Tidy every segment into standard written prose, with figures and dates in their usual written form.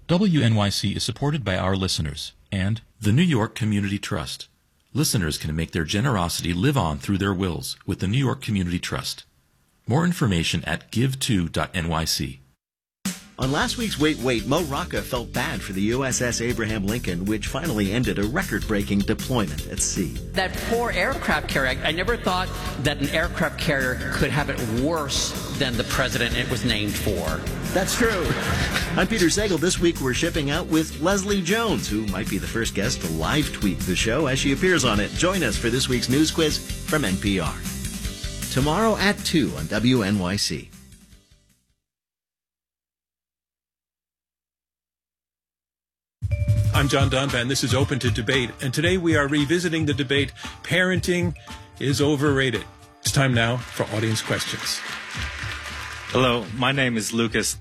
WNYC is supported by our listeners and the New York Community Trust. Listeners can make their generosity live on through their wills with the New York Community Trust. More information at give2.nyc. On last week's Wait, Wait, Mo Rocca felt bad for the USS Abraham Lincoln, which finally ended a record-breaking deployment at sea. That poor aircraft carrier, I never thought that an aircraft carrier could have it worse than the president it was named for. That's true. I'm Peter Sagal. This week we're shipping out with Leslie Jones, who might be the first guest to live tweet the show as she appears on it. Join us for this week's news quiz from NPR. Tomorrow at 2 on WNYC. I'm John Donvan. This is Open to Debate, and today we are revisiting the debate, parenting is overrated. It's time now for audience questions. Hello, my name is Lucas.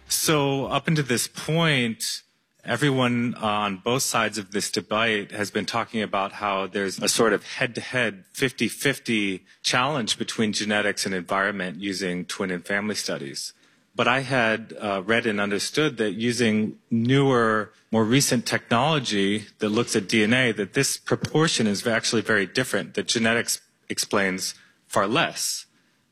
So up until this point, everyone on both sides of this debate has been talking about how there's a sort of head-to-head 50-50 challenge between genetics and environment using twin and family studies. But I had read and understood that using newer, more recent technology that looks at DNA, that this proportion is actually very different, that genetics explains far less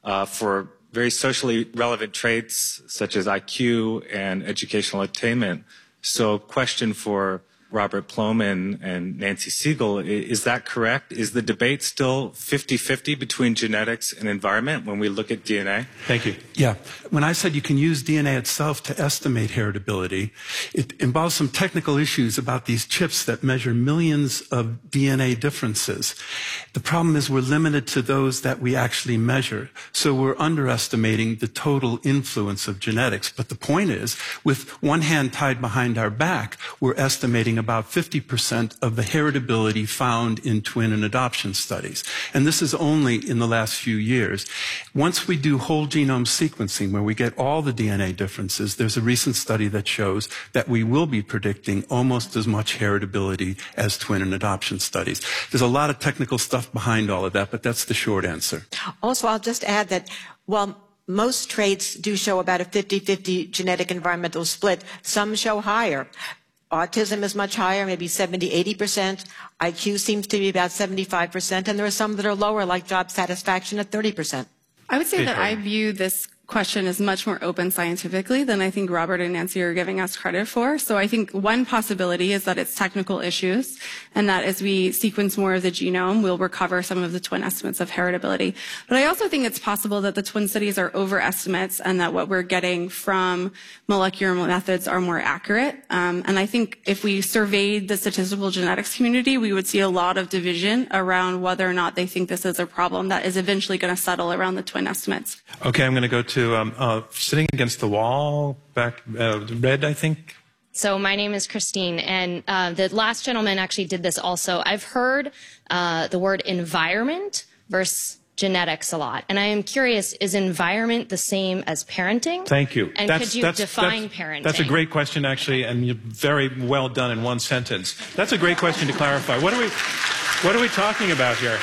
for very socially relevant traits such as IQ and educational attainment. So question for Robert Plomin and Nancy Siegel, is that correct? Is the debate still 50-50 between genetics and environment when we look at DNA? Thank you. Yeah. When I said you can use DNA itself to estimate heritability, it involves some technical issues about these chips that measure millions of DNA differences. The problem is we're limited to those that we actually measure. So we're underestimating the total influence of genetics. But the point is, with one hand tied behind our back, we're estimating about 50% of the heritability found in twin and adoption studies. And this is only in the last few years. Once we do whole genome sequencing, where we get all the DNA differences, there's a recent study that shows that we will be predicting almost as much heritability as twin and adoption studies. There's a lot of technical stuff behind all of that, but that's the short answer. Also, I'll just add that while most traits do show about a 50-50 genetic environmental split, some show higher. Autism is much higher, maybe 70-80%. IQ seems to be about 75%, and there are some that are lower, like job satisfaction at 30%. I would say that I view this question is much more open scientifically than I think Robert and Nancy are giving us credit for. So I think one possibility is that it's technical issues and that as we sequence more of the genome, we'll recover some of the twin estimates of heritability. But I also think it's possible that the twin studies are overestimates and that what we're getting from molecular methods are more accurate. And I think if we surveyed the statistical genetics community, we would see a lot of division around whether or not they think this is a problem that is eventually going to settle around the twin estimates. Okay, I'm going to go to sitting against the wall, back, red, I think. So my name is Christine, and the last gentleman actually did this also. I've heard the word environment versus genetics a lot, and I am curious, is environment the same as parenting? Thank you. And could you define parenting? That's a great question, actually, and you're very well done in one sentence. That's a great question to clarify. What are we talking about here?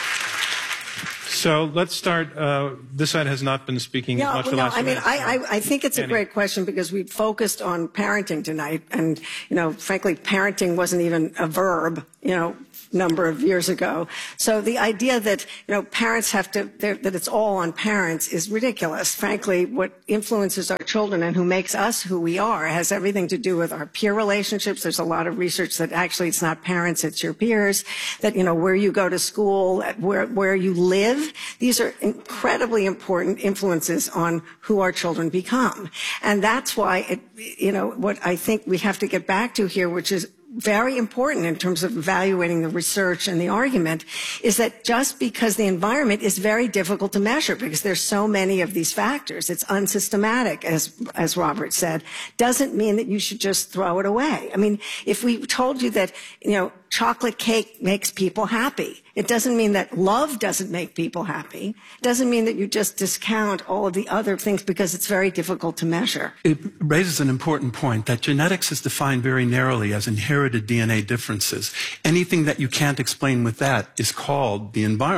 So let's start. This side has not been speaking much for the last few minutes. I think it's a great question because we focused on parenting tonight, and frankly, parenting wasn't even a verb, number of years ago. So the idea that parents have to that it's all on parents is ridiculous. Frankly, what influences our children and who makes us who we are has everything to do with our peer relationships. There's a lot of research that actually it's not parents, it's your peers. That where you go to school, where you live. These are incredibly important influences on who our children become. And that's why, what I think we have to get back to here, which is very important in terms of evaluating the research and the argument, is that just because the environment is very difficult to measure because there's so many of these factors, it's unsystematic, as Robert said, doesn't mean that you should just throw it away. I mean, if we told you that, chocolate cake makes people happy, it doesn't mean that love doesn't make people happy. It doesn't mean that you just discount all of the other things because it's very difficult to measure. It raises an important point that genetics is defined very narrowly as inherited DNA differences. Anything that you can't explain with that is called the environment.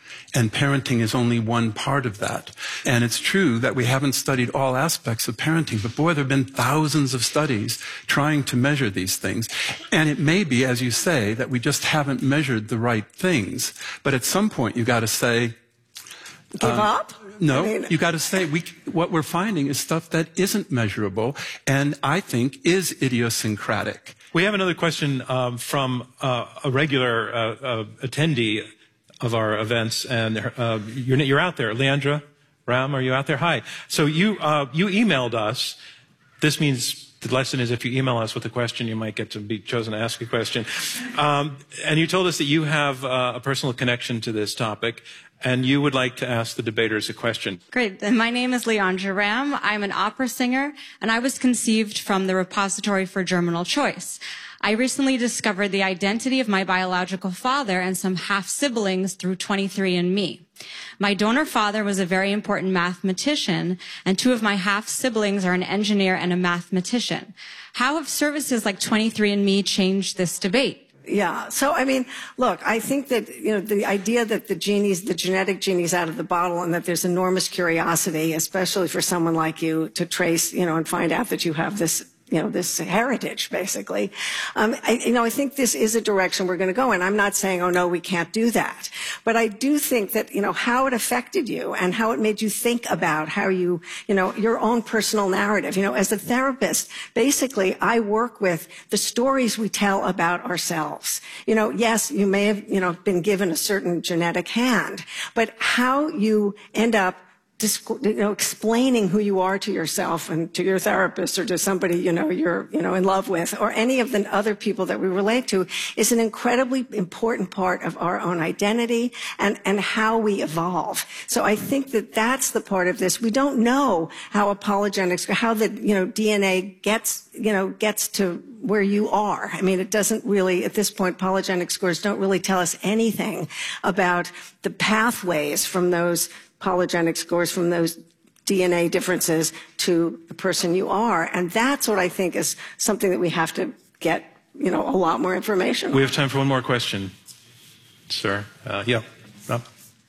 And parenting is only one part of that. And it's true that we haven't studied all aspects of parenting, but boy, there have been thousands of studies trying to measure these things. And it may be, as you say, that we just haven't measured the right things. But at some point, you got to say, give up? No, you got to say what we're finding is stuff that isn't measurable, and I think is idiosyncratic. We have another question from a regular attendee of our events, and you're out there. Leandra Ram, are you out there? Hi. So you emailed us. This means the lesson is if you email us with a question, you might get to be chosen to ask a question. And you told us that you have a personal connection to this topic, and you would like to ask the debaters a question. Great. And my name is Leandra Ram. I'm an opera singer, and I was conceived from the Repository for Germinal Choice. I recently discovered the identity of my biological father and some half-siblings through 23andMe. My donor father was a very important mathematician, and two of my half-siblings are an engineer and a mathematician. How have services like 23andMe changed this debate? Yeah. So, I mean, look, I think that, the idea that the genetic genie's out of the bottle and that there's enormous curiosity, especially for someone like you to trace, and find out that you have this this heritage, basically. I think this is a direction we're going to go in. I'm not saying, oh, no, we can't do that. But I do think that, how it affected you and how it made you think about how you, your own personal narrative. As a therapist, basically, I work with the stories we tell about ourselves. Yes, you may have, been given a certain genetic hand, but how you end up explaining who you are to yourself and to your therapist or to somebody, you're, in love with, or any of the other people that we relate to is an incredibly important part of our own identity and how we evolve. So I think that that's the part of this. We don't know how apologetics, how the, DNA gets to where you are. I mean, it doesn't really, at this point, polygenic scores don't really tell us anything about the pathways from those polygenic scores, from those DNA differences to the person you are. And that's what I think is something that we have to get, a lot more information on. We have time for one more question, sir. Yeah. Rob?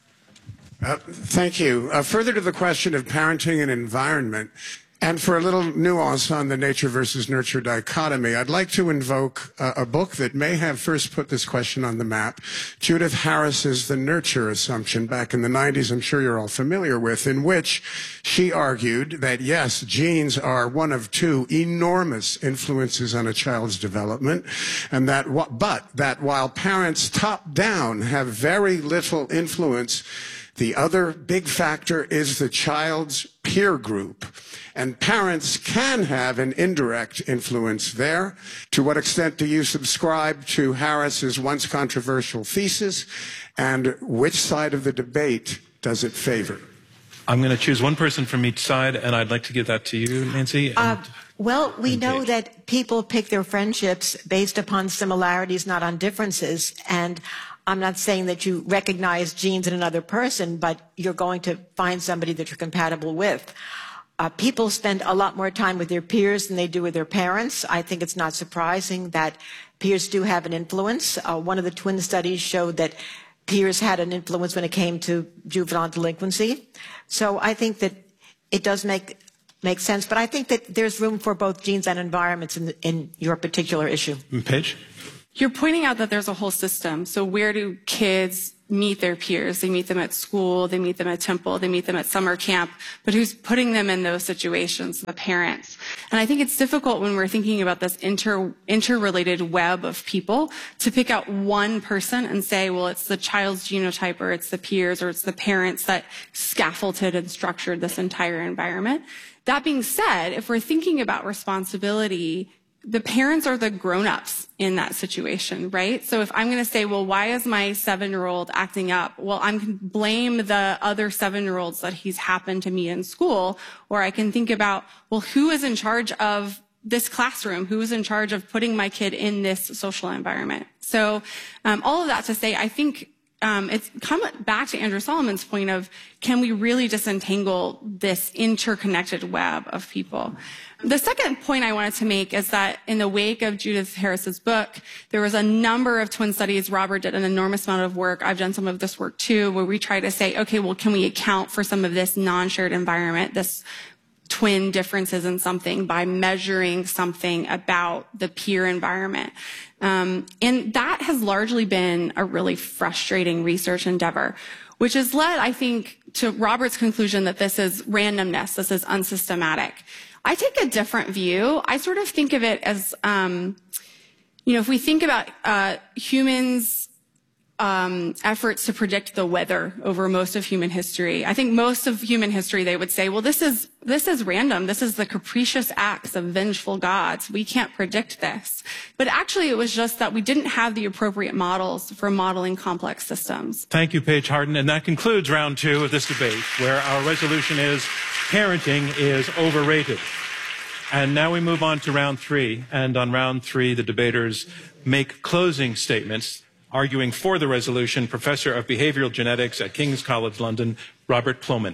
Thank you. Further to the question of parenting and environment, and for a little nuance on the nature versus nurture dichotomy, I'd like to invoke a book that may have first put this question on the map, Judith Harris's The Nurture Assumption back in the 90s, I'm sure you're all familiar with, in which she argued that, yes, genes are one of two enormous influences on a child's development, and that while parents top down have very little influence, the other big factor is the child's peer group. And parents can have an indirect influence there. To what extent do you subscribe to Harris's once controversial thesis? And which side of the debate does it favor? I'm going to choose one person from each side, and I'd like to give that to you, Nancy. Well, we know that people pick their friendships based upon similarities, not on differences. And I'm not saying that you recognize genes in another person, but you're going to find somebody that you're compatible with. People spend a lot more time with their peers than they do with their parents. I think it's not surprising that peers do have an influence. One of the twin studies showed that peers had an influence when it came to juvenile delinquency. So I think that it does make sense. But I think that there's room for both genes and environments in your particular issue. Paige? You're pointing out that there's a whole system. So where do kids meet their peers? They meet them at school, they meet them at temple, they meet them at summer camp, but who's putting them in those situations? The parents. And I think it's difficult when we're thinking about this interrelated web of people to pick out one person and say, well, it's the child's genotype, or it's the peers, or it's the parents that scaffolded and structured this entire environment. That being said, if we're thinking about responsibility, the parents are the grown-ups in that situation, right? So if I'm going to say, well, why is my 7-year-old acting up? Well, I can blame the other 7-year-olds that he's happened to meet in school, or I can think about, well, who is in charge of this classroom? Who is in charge of putting my kid in this social environment? So all of that to say, I think it's come back to Andrew Solomon's point of, can we really disentangle this interconnected web of people? The second point I wanted to make is that in the wake of Judith Harris's book, there was a number of twin studies. Robert did an enormous amount of work. I've done some of this work too, where we try to say, okay, well, can we account for some of this non-shared environment, this twin differences in something by measuring something about the peer environment. And that has largely been a really frustrating research endeavor, which has led, I think, to Robert's conclusion that this is randomness, this is unsystematic. I take a different view. I sort of think of it as, if we think about humans' efforts to predict the weather over most of human history. I think most of human history, they would say, well, this is random. This is the capricious acts of vengeful gods. We can't predict this. But actually, it was just that we didn't have the appropriate models for modeling complex systems. Thank you, Paige Harden. And that concludes round 2 of this debate, where our resolution is parenting is overrated. And now we move on to round 3. And on round 3, the debaters make closing statements. Arguing for the resolution, Professor of Behavioral Genetics at King's College London, Robert Plomin.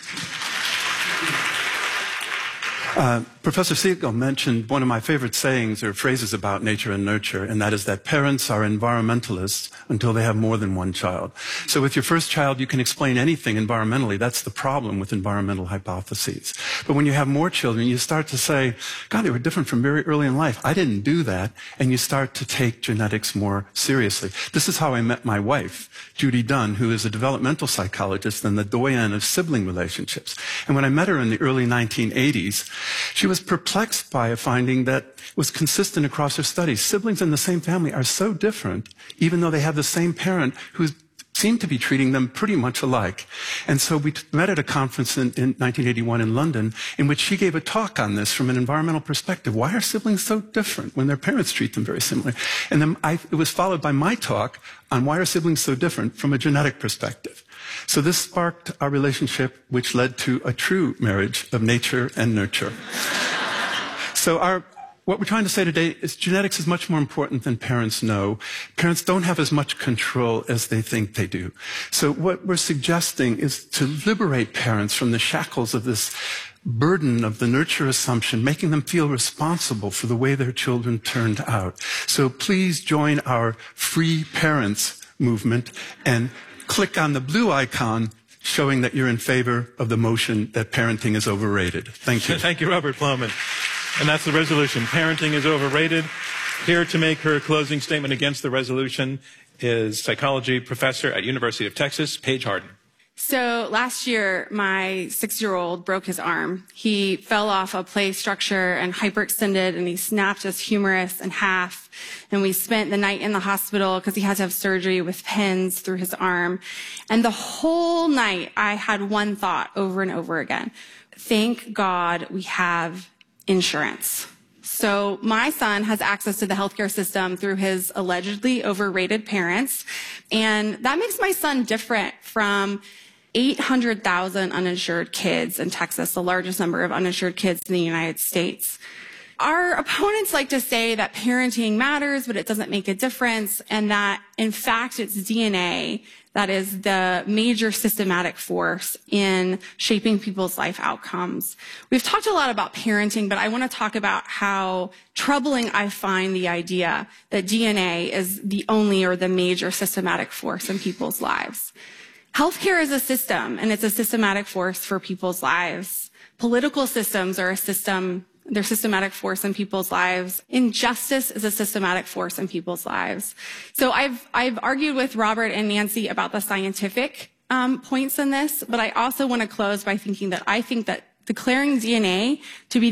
Professor Siegel mentioned one of my favorite sayings or phrases about nature and nurture, and that is that parents are environmentalists until they have more than one child. So with your first child, you can explain anything environmentally. That's the problem with environmental hypotheses. But when you have more children, you start to say, God, they were different from very early in life. I didn't do that. And you start to take genetics more seriously. This is how I met my wife, Judy Dunn, who is a developmental psychologist and the doyen of sibling relationships. And when I met her in the early 1980s, she was perplexed by a finding that was consistent across her studies. Siblings in the same family are so different, even though they have the same parent who seemed to be treating them pretty much alike. And so we met at a conference in 1981 in London, in which she gave a talk on this from an environmental perspective. Why are siblings so different when their parents treat them very similarly? And then it was followed by my talk on why are siblings so different from a genetic perspective. So this sparked our relationship, which led to a true marriage of nature and nurture. So what we're trying to say today is genetics is much more important than parents know. Parents don't have as much control as they think they do. So what we're suggesting is to liberate parents from the shackles of this burden of the nurture assumption, making them feel responsible for the way their children turned out. So please join our Free Parents movement and click on the blue icon showing that you're in favor of the motion that parenting is overrated. Thank you. Thank you, Robert Plomin. And that's the resolution. Parenting is overrated. Here to make her closing statement against the resolution is psychology professor at University of Texas, Paige Harden. So last year, my 6-year-old broke his arm. He fell off a play structure and hyperextended, and he snapped his humerus in half. And we spent the night in the hospital because he had to have surgery with pins through his arm. And the whole night, I had one thought over and over again. Thank God we have insurance. So my son has access to the healthcare system through his allegedly overrated parents. And that makes my son different from 800,000 uninsured kids in Texas, the largest number of uninsured kids in the United States. Our opponents like to say that parenting matters, but it doesn't make a difference, and that, in fact, it's DNA that is the major systematic force in shaping people's life outcomes. We've talked a lot about parenting, but I want to talk about how troubling I find the idea that DNA is the only or the major systematic force in people's lives. Healthcare is a system, and it's a systematic force for people's lives. Political systems are they're systematic force in people's lives. Injustice is a systematic force in people's lives. So I've argued with Robert and Nancy about the scientific points in this, but I also want to close by thinking that I think that declaring DNA to be